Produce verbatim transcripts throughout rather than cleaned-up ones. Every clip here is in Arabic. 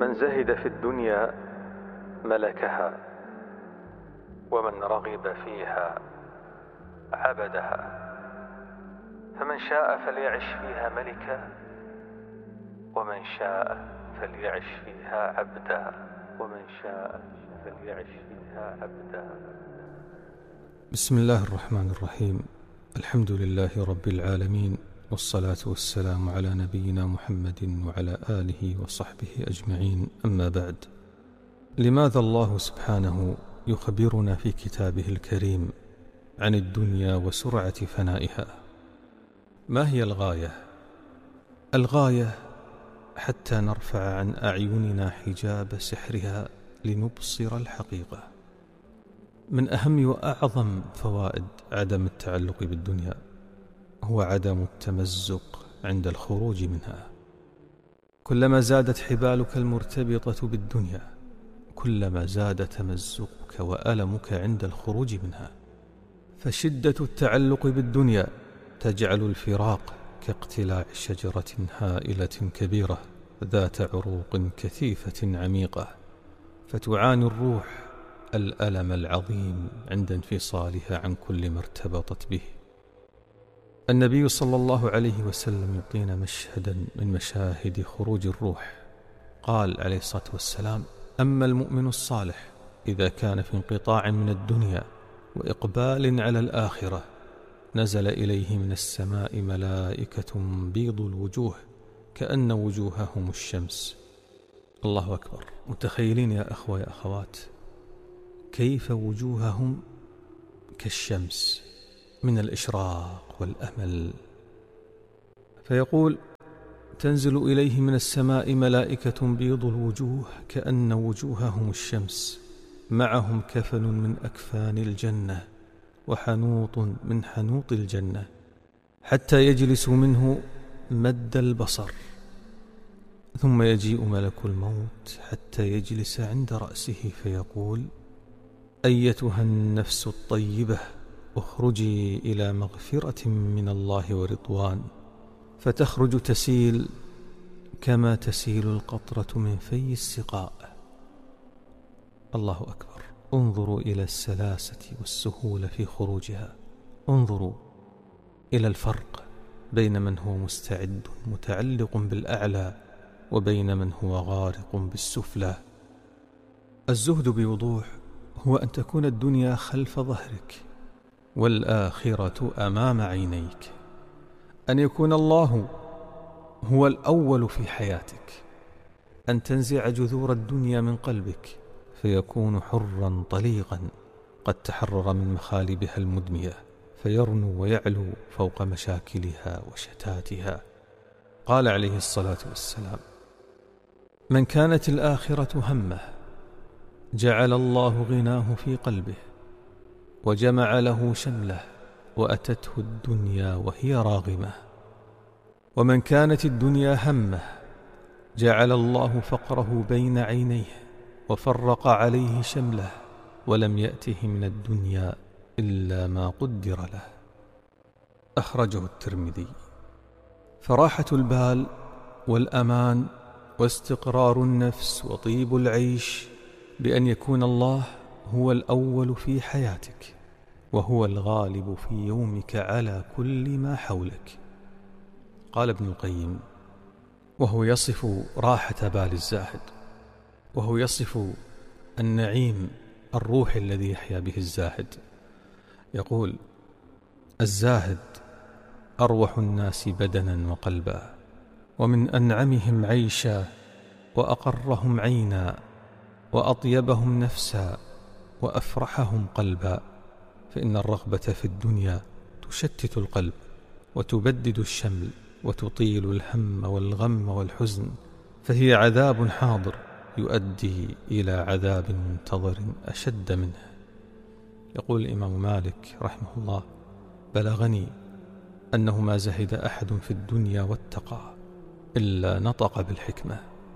من زهد في الدنيا ملكها، ومن رغب فيها عبدها. فمن شاء فليعش فيها ملكا، ومن شاء فليعش فيها عبدا ومن شاء فليعش فيها عبدا. بسم الله الرحمن الرحيم. الحمد لله رب العالمين، والصلاة والسلام على نبينا محمد وعلى آله وصحبه أجمعين. أما بعد، لماذا الله سبحانه يخبرنا في كتابه الكريم عن الدنيا وسرعة فنائها؟ ما هي الغاية؟ الغاية حتى نرفع عن أعيننا حجاب سحرها لنبصر الحقيقة. من أهم وأعظم فوائد عدم التعلق بالدنيا هو عدم التمزق عند الخروج منها. كلما زادت حبالك المرتبطة بالدنيا، كلما زاد تمزقك وألمك عند الخروج منها. فشدة التعلق بالدنيا تجعل الفراق كاقتلاع شجرة هائلة كبيرة ذات عروق كثيفة عميقة، فتعاني الروح الألم العظيم عند انفصالها عن كل ما ارتبطت به. النبي صلى الله عليه وسلم يعطينا مشهدا من مشاهد خروج الروح. قال عليه الصلاة والسلام: أما المؤمن الصالح إذا كان في انقطاع من الدنيا وإقبال على الآخرة، نزل إليه من السماء ملائكة بيض الوجوه كأن وجوههم الشمس. الله أكبر. متخيلين يا أخوة يا أخوات كيف وجوههم كالشمس من الإشراق والأمل؟ فيقول: تنزل إليه من السماء ملائكة بيض الوجوه كأن وجوههم الشمس، معهم كفن من أكفان الجنة وحنوط من حنوط الجنة، حتى يجلس منه مد البصر، ثم يجيء ملك الموت حتى يجلس عند رأسه فيقول: أيتها النفس الطيبة، اخرجي إلى مغفرة من الله ورضوان. فتخرج تسيل كما تسيل القطرة من في السقاء. الله أكبر. انظروا إلى السلاسة والسهولة في خروجها. انظروا إلى الفرق بين من هو مستعد متعلق بالأعلى وبين من هو غارق بالسفلى. الزهد بوضوح هو أن تكون الدنيا خلف ظهرك والآخرة أمام عينيك، أن يكون الله هو الأول في حياتك، أن تنزع جذور الدنيا من قلبك فيكون حرا طليقا قد تحرر من مخالبها المدمية، فيرنو ويعلو فوق مشاكلها وشتاتها. قال عليه الصلاة والسلام: من كانت الآخرة همه جعل الله غناه في قلبه وجمع له شمله وأتته الدنيا وهي راغمة. ومن كانت الدنيا همه جعل الله فقره بين عينيه وفرق عليه شمله ولم يأته من الدنيا إلا ما قدر له. أخرجه الترمذي. فراحة البال والأمان واستقرار النفس وطيب العيش بأن يكون الله هو الأول في حياتك وهو الغالب في يومك على كل ما حولك. قال ابن القيم وهو يصف راحة بال الزاهد، وهو يصف النعيم الروحي الذي يحيا به الزاهد، يقول: الزاهد أروح الناس بدنا وقلبا، ومن أنعمهم عيشا، وأقرهم عينا، وأطيبهم نفسا، وأفرحهم قلبا. فإن الرغبة في الدنيا تشتت القلب وتبدد الشمل وتطيل الهم والغم والحزن، فهي عذاب حاضر يؤدي إلى عذاب منتظر أشد منه. يقول الإمام مالك رحمه الله: بلغني أنه ما زهد أحد في الدنيا واتقى إلا نطق بالحكمة.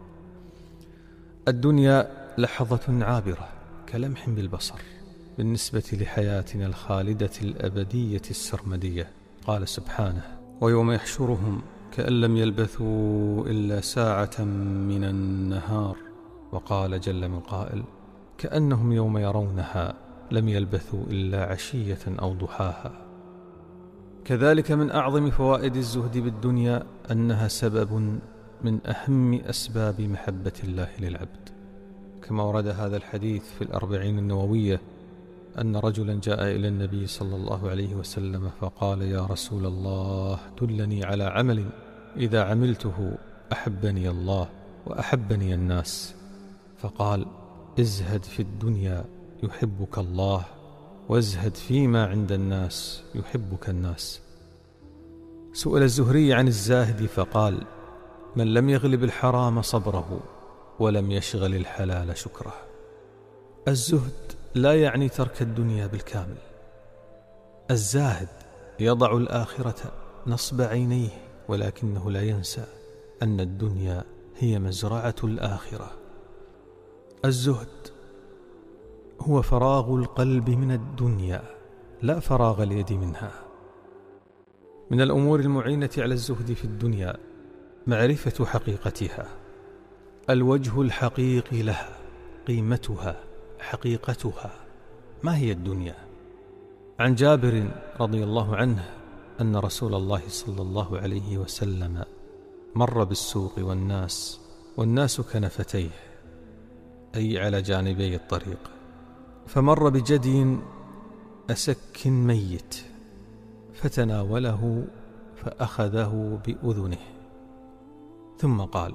الدنيا لحظة عابرة كلمح بالبصر بالنسبة لحياتنا الخالدة الأبدية السرمدية. قال سبحانه: ويوم يحشرهم كأن لم يلبثوا إلا ساعة من النهار وقال جل من قائل: كأنهم يوم يرونها لم يلبثوا إلا عشية أو ضحاها. كذلك من أعظم فوائد الزهد بالدنيا أنها سبب من أهم أسباب محبة الله للعبد، كما ورد هذا الحديث في الأربعين النووية أن رجلا جاء إلى النبي صلى الله عليه وسلم فقال: يا رسول الله، دلني على عمل إذا عملته أحبني الله وأحبني الناس. فقال: ازهد في الدنيا يحبك الله، وازهد فيما عند الناس يحبك الناس. سئل الزهري عن الزاهد فقال: من لم يغلب الحرام صبره ولم يشغل الحلال شكره. الزهد لا يعني ترك الدنيا بالكامل. الزاهد يضع الآخرة نصب عينيه، ولكنه لا ينسى أن الدنيا هي مزرعة الآخرة. الزهد هو فراغ القلب من الدنيا، لا فراغ اليد منها. من الأمور المعينة على الزهد في الدنيا معرفة حقيقتها، الوجه الحقيقي لها، قيمتها، حقيقتها. ما هي الدنيا؟ عن جابر رضي الله عنه أن رسول الله صلى الله عليه وسلم مر بالسوق والناس والناس كنفتيه، أي على جانبي الطريق، فمر بجدي أسك ميت فتناوله فأخذه بأذنه ثم قال: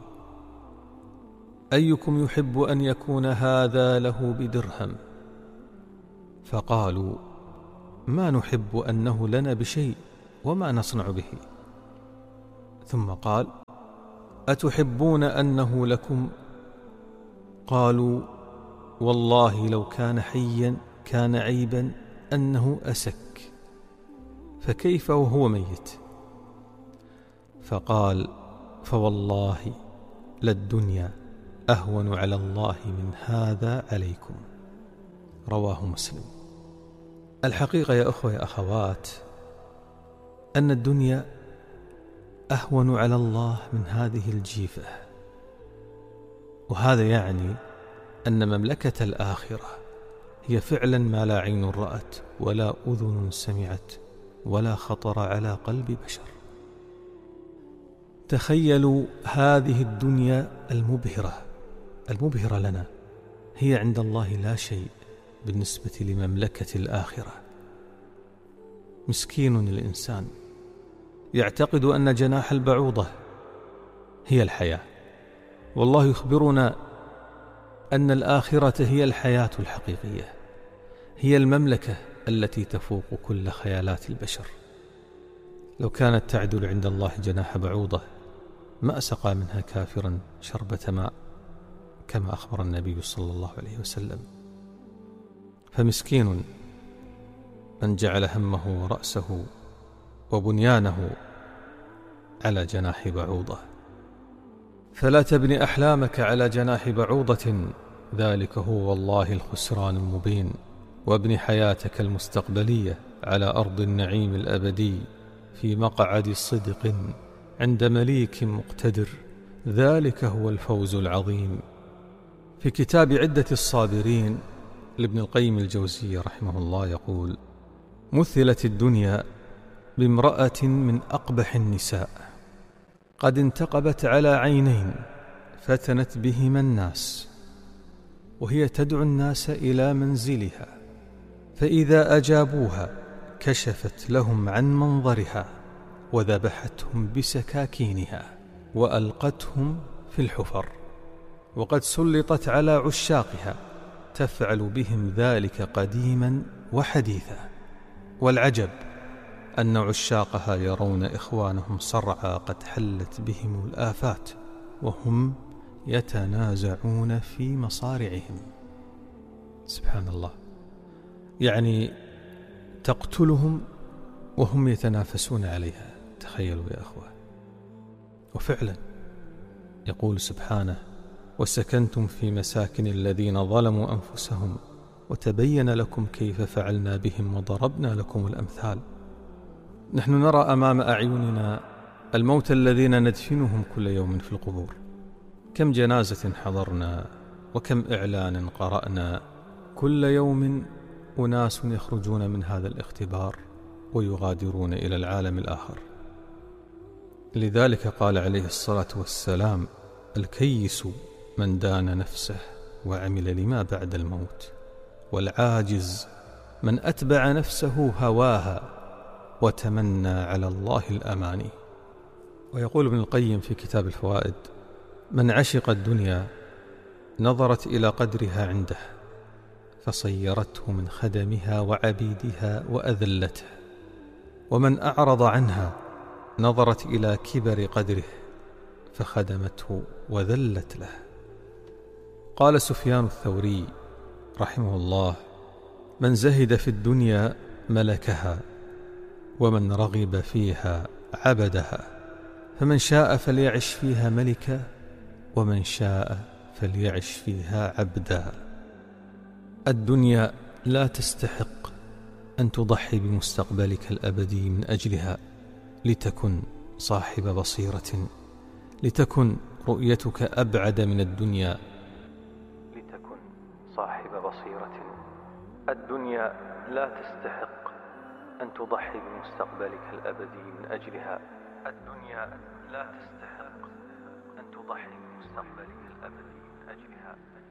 أيكم يحب أن يكون هذا له بدرهم؟ فقالوا: ما نحب أنه لنا بشيء وما نصنع به. ثم قال: أتحبون أنه لكم؟ قالوا: والله لو كان حيا كان عيبا أنه أسك، فكيف وهو ميت؟ فقال: فوالله للدنيا أهون على الله من هذا عليكم. رواه مسلم. الحقيقة يا أخوة يا أخوات أن الدنيا أهون على الله من هذه الجيفة، وهذا يعني أن مملكة الآخرة هي فعلا ما لا عين رأت ولا أذن سمعت ولا خطر على قلب بشر. تخيلوا هذه الدنيا المبهرة المبهرة لنا هي عند الله لا شيء بالنسبة لمملكة الآخرة. مسكين الإنسان يعتقد أن جناح البعوضة هي الحياة، والله يخبرنا أن الآخرة هي الحياة الحقيقية، هي المملكة التي تفوق كل خيالات البشر. لو كانت تعدل عند الله جناح بعوضة ما أسقى منها كافرا شربة ماء، كما أخبر النبي صلى الله عليه وسلم. فمسكين من جعل همه ورأسه وبنيانه على جناح بعوضة. فلا تبني أحلامك على جناح بعوضة، ذلك هو والله الخسران المبين. وابن حياتك المستقبلية على أرض النعيم الأبدي في مقعد صدق عند مليك مقتدر، ذلك هو الفوز العظيم. في كتاب عدة الصابرين لابن القيم الجوزية رحمه الله يقول: مثلت الدنيا بامرأة من أقبح النساء قد انتقبت على عينين فتنت بهما الناس، وهي تدعو الناس إلى منزلها، فإذا أجابوها كشفت لهم عن منظرها وذبحتهم بسكاكينها وألقتهم في الحفر، وقد سلطت على عشاقها تفعل بهم ذلك قديما وحديثا. والعجب أن عشاقها يرون إخوانهم صرعى قد حلت بهم الآفات وهم يتنازعون في مصارعهم. سبحان الله، يعني تقتلهم وهم يتنافسون عليها. تخيلوا يا أخوة. وفعلا يقول سبحانه: وسكنتم في مساكن الذين ظلموا أنفسهم وتبين لكم كيف فعلنا بهم وضربنا لكم الأمثال. نحن نرى أمام أعيننا الموتى الذين ندفنهم كل يوم في القبور. كم جنازة حضرنا وكم إعلان قرأنا كل يوم أناس يخرجون من هذا الاختبار ويغادرون إلى العالم الآخر. لذلك قال عليه الصلاة والسلام: الكيس من دان نفسه وعمل لما بعد الموت، والعاجز من أتبع نفسه هواها وتمنى على الله الأماني. ويقول ابن القيم في كتاب الفوائد: من عشق الدنيا نظرت إلى قدرها عنده فصيرته من خدمها وعبيدها وأذلته، ومن أعرض عنها نظرت إلى كبر قدره فخدمته وذلت له. قال سفيان الثوري رحمه الله: من زهد في الدنيا ملكها، ومن رغب فيها عبدها، فمن شاء فليعش فيها ملكا، ومن شاء فليعش فيها عبدا. الدنيا لا تستحق أن تضحي بمستقبلك الأبدي من أجلها لتكن صاحب بصيرة، لتكن رؤيتك أبعد من الدنيا، لتكن صاحب بصيرة. الدنيا لا تستحق أن تضحي بمستقبلك الأبدي من أجلها. الدنيا لا تستحق أن تضحي بمستقبلك الأبدي من أجلها.